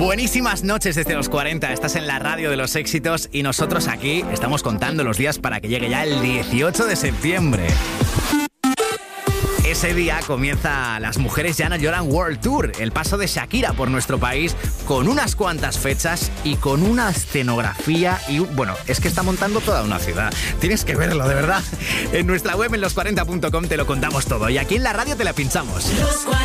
Buenísimas noches desde los 40. Estás en la radio de los éxitos y nosotros aquí estamos contando los días para que llegue ya el 18 de septiembre. Ese día comienza Las Mujeres Ya No Lloran World Tour, el paso de Shakira por nuestro país con unas cuantas fechas y con una escenografía y bueno, es que está montando toda una ciudad. Tienes que verlo, de verdad. En nuestra web en los40.com te lo contamos todo y aquí en la radio te la pinchamos.